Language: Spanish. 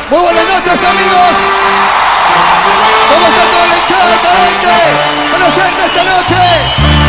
Muy buenas noches, amigos. ¿Cómo está todo el